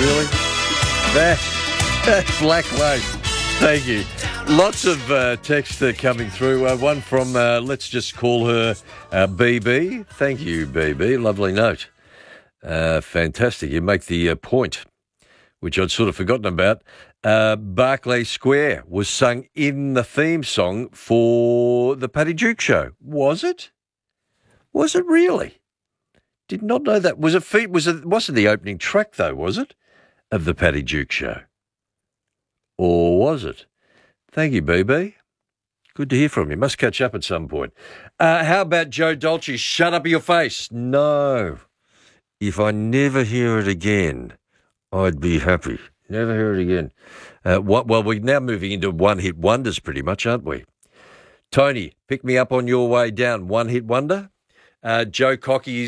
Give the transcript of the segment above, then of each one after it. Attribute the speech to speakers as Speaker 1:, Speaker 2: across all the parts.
Speaker 1: Really? That's black lace. Thank you. Lots of texts coming through. One from, let's just call her BB. Thank you, BB. Lovely note. Fantastic. You make the point, which I'd sort of forgotten about. Barclay Square was sung in the theme song for the Paddy Duke show. Was it? Was it really? Did not know that. Wasn't the opening track, though, was it, of the Paddy Duke show? Or was it? Thank you, BB. Good to hear from you. Must catch up at some point. How about Joe Dolce? Shut up your face. No. If I never hear it again, I'd be happy. Never hear it again. Well, we're now moving into one-hit wonders pretty much, aren't we? Tony, pick me up on your way down. One-hit wonder? Joe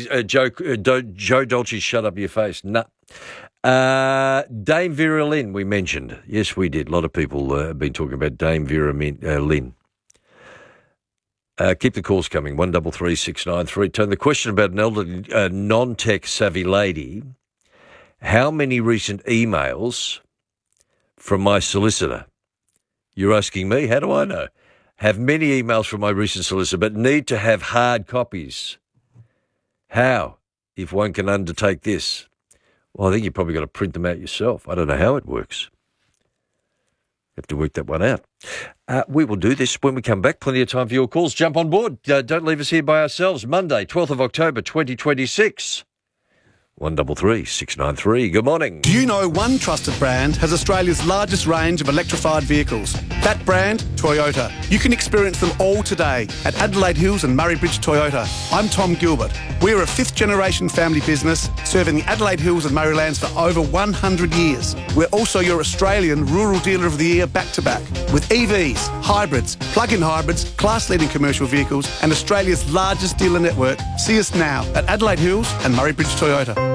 Speaker 1: Dolce, shut up your face. Nah. Dame Vera Lynn, we mentioned. Yes, we did. A lot of people have been talking about Dame Vera Lynn. Keep the calls coming, 133 693. Tony, the question about an elderly non-tech savvy lady, how many recent emails from my solicitor? You're asking me, how do I know? Have many emails from my recent solicitor, but need to have hard copies. How, if one can undertake this? Well, I think you've probably got to print them out yourself. I don't know how it works. Have to work that one out. We will do this when we come back. Plenty of time for your calls. Jump on board. Don't leave us here by ourselves. Monday, 12th of October, 2026. 133 693. Good morning.
Speaker 2: Do you know one trusted brand has Australia's largest range of electrified vehicles? That brand, Toyota. You can experience them all today at Adelaide Hills and Murray Bridge Toyota. I'm Tom Gilbert. We're a fifth-generation family business serving the Adelaide Hills and Murraylands for over 100 years. We're also your Australian Rural Dealer of the Year back-to-back with EVs, hybrids, plug-in hybrids, class-leading commercial vehicles and Australia's largest dealer network. See us now at Adelaide Hills and Murray Bridge Toyota.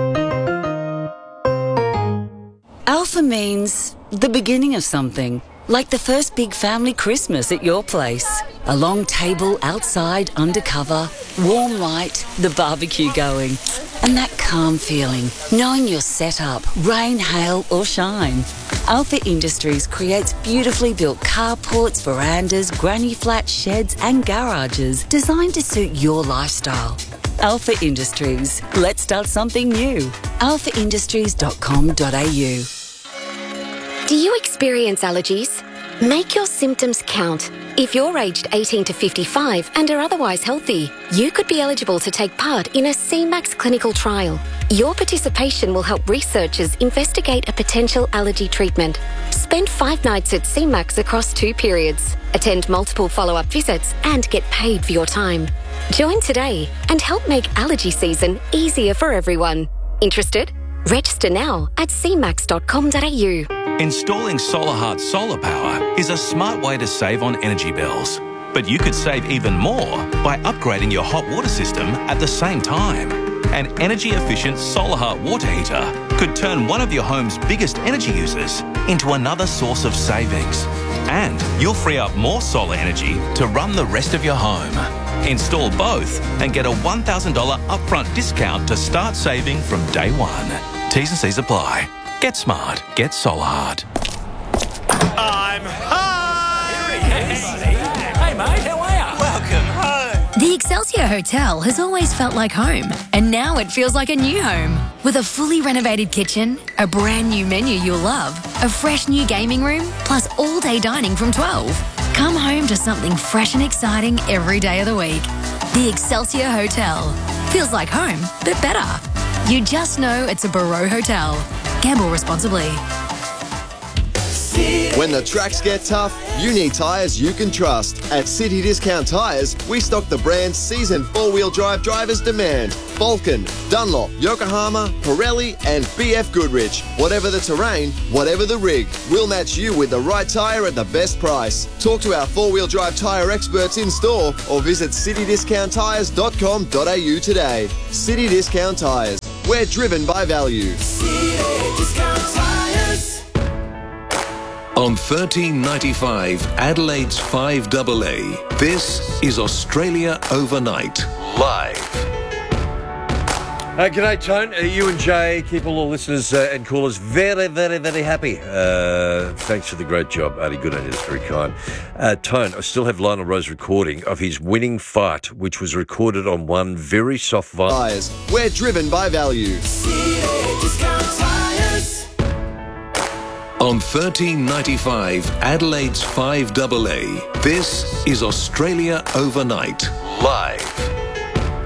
Speaker 3: Alpha means the beginning of something, like the first big family Christmas at your place. A long table outside, undercover, warm light, the barbecue going, and that calm feeling, knowing you're set up, rain, hail or shine. Alpha Industries creates beautifully built carports, verandas, granny flats, sheds and garages designed to suit your lifestyle. Alpha Industries. Let's start something new. alphaindustries.com.au.
Speaker 4: Do you experience allergies? Make your symptoms count. If you're aged 18 to 55 and are otherwise healthy, you could be eligible to take part in a CMAX clinical trial. Your participation will help researchers investigate a potential allergy treatment. Spend 5 nights at CMAX across 2 periods. Attend multiple follow-up visits and get paid for your time. Join today and help make allergy season easier for everyone. Interested? Register now at cmax.com.au.
Speaker 5: Installing SolarHeart solar power is a smart way to save on energy bills. But you could save even more by upgrading your hot water system at the same time. An energy-efficient SolarHeart water heater could turn one of your home's biggest energy users into another source of savings. And you'll free up more solar energy to run the rest of your home. Install both and get a $1,000 upfront discount to start saving from day one. T's and C's apply. Get smart. Get SolarHeart.
Speaker 6: I'm home! Hey, mate, how are you? Welcome home.
Speaker 7: The Excelsior Hotel has always felt like home, and now it feels like a new home. With a fully renovated kitchen, a brand new menu you'll love, a fresh new gaming room, plus all-day dining from 12. Come home to something fresh and exciting every day of the week. The Excelsior Hotel. Feels like home, but better. You just know it's a Barreau Hotel. Gamble responsibly.
Speaker 8: When the tracks get tough, you need tyres you can trust. At City Discount Tyres, we stock the brands seasoned four-wheel drive drivers demand. Vulcan, Dunlop, Yokohama, Pirelli and BF Goodrich. Whatever the terrain, whatever the rig, we'll match you with the right tyre at the best price. Talk to our four-wheel drive tyre experts in store or visit citydiscounttyres.com.au today. City Discount Tyres. We're driven by value.
Speaker 6: City Discount Tyres.
Speaker 9: On 1395 Adelaide's 5AA, this is Australia Overnight, live.
Speaker 1: G'day, Tone. You and Jay keep all the listeners and callers very, very, very happy. Thanks for the great job, Artie. Good on you. That's very kind. Tone, I still have Lionel Rose recording of his winning fight, which was recorded on one very soft vinyl.
Speaker 8: Tyres. We're driven by value.
Speaker 6: City Discount Tires.
Speaker 9: On 1395 Adelaide's 5AA, this is Australia Overnight, live.